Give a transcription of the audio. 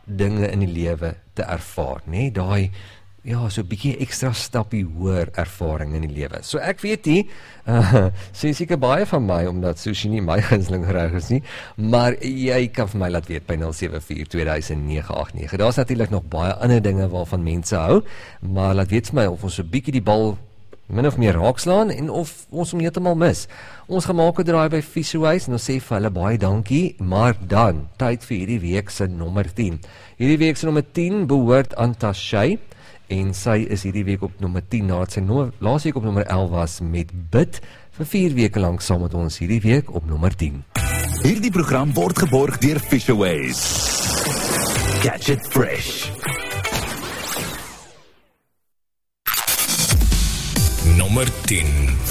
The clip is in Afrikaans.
dinge in die lewe te ervaar, nee, daai so 'n bietjie ekstra stappie hoër ervaring in die lewe. So ek weet nie, sê seker baie van my, omdat sushi nie my gunsteling gereg is nie, maar jy kan vir my laat weet by 074-2009-89. Daar's natuurlik nog baie ander dinge waarvan mense hou, maar laat weet vir my of ons so 'n bietjie die bal min of meer raakslaan en of ons hom heeltemal mis. Ons gaan maak 'n draai by Fishohuis en ons sê vir hulle baie dankie, maar dan tyd vir hierdie week se nommer 10. Hierdie week se nommer 10 behoort aan Tashay en sy is hierdie week op nommer 10 nadat sy laas week op nommer 11 was met Bid vir 4 weke lank saam met ons hierdie week op nommer 10. Hierdie program word geborg deur Fishohuis. Catch it fresh. Nommer 10.